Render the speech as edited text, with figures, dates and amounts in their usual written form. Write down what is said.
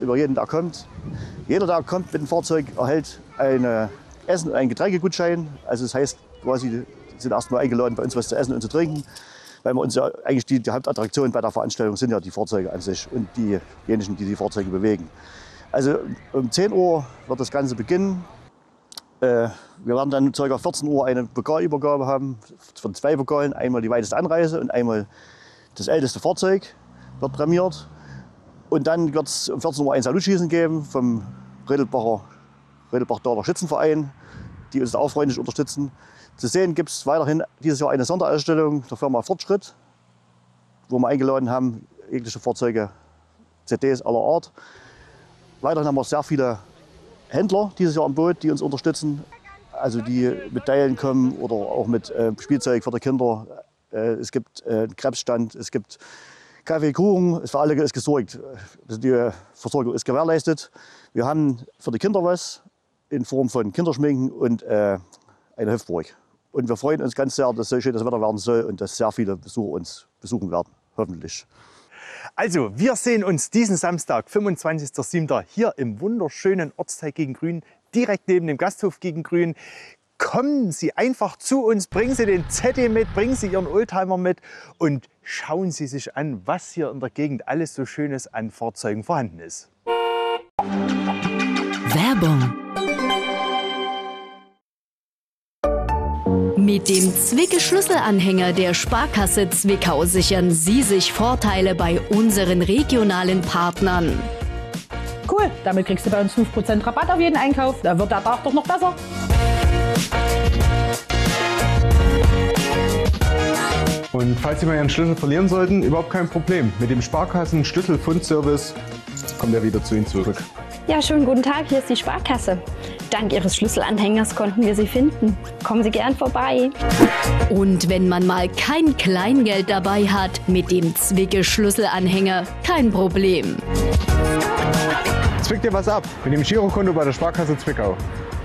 über jeden, der kommt. Jeder, der kommt mit dem Fahrzeug, erhält einen Essen- und einen Getränkegutschein. Also das heißt, quasi sind erstmal eingeladen, bei uns was zu essen und zu trinken. Weil wir uns ja eigentlich die Hauptattraktion bei der Veranstaltung sind ja die Fahrzeuge an sich und diejenigen, die die Fahrzeuge bewegen. Also um 10 Uhr wird das Ganze beginnen. Wir werden dann ca. 14 Uhr eine Pokalübergabe haben von 2 Pokalen. Einmal die weiteste Anreise und einmal das älteste Fahrzeug wird prämiert. Und dann wird es um 14 Uhr ein Salutschießen geben vom Redelbach-Dahler Schützenverein, die uns auch freundlich unterstützen. Zu sehen gibt es weiterhin dieses Jahr eine Sonderausstellung der Firma Fortschritt, wo wir eingeladen haben, jegliche Fahrzeuge, CDs aller Art. Weiterhin haben wir sehr viele Händler dieses Jahr am Boot, die uns unterstützen, also die mit Teilen kommen oder auch mit Spielzeug für die Kinder. Es gibt einen Krebsstand, es gibt Kaffee, Kuchen, für alle ist gesorgt. Die Versorgung ist gewährleistet. Wir haben für die Kinder was in Form von Kinderschminken und eine Hüpfburg. Und wir freuen uns ganz sehr, dass so schön das Wetter werden soll und dass sehr viele Besucher uns besuchen werden, hoffentlich. Also, wir sehen uns diesen Samstag, 25.07. hier im wunderschönen Ortsteil gegen Grün, direkt neben dem Gasthof gegen Grün. Kommen Sie einfach zu uns, bringen Sie den ZD mit, bringen Sie Ihren Oldtimer mit und schauen Sie sich an, was hier in der Gegend alles so Schönes an Fahrzeugen vorhanden ist. Werbung. Mit dem Zwicke-Schlüsselanhänger der Sparkasse Zwickau sichern Sie sich Vorteile bei unseren regionalen Partnern. Cool, damit kriegst du bei uns 5% Rabatt auf jeden Einkauf. Da wird der Tag doch noch besser. Und falls Sie mal Ihren Schlüssel verlieren sollten, überhaupt kein Problem. Mit dem Sparkassen-Schlüsselfundservice kommt er wieder zu Ihnen zurück. Ja, schönen guten Tag, hier ist die Sparkasse. Dank Ihres Schlüsselanhängers konnten wir Sie finden. Kommen Sie gern vorbei. Und wenn man mal kein Kleingeld dabei hat, mit dem Zwicke-Schlüsselanhänger kein Problem. Zwick dir was ab mit dem Girokonto bei der Sparkasse Zwickau.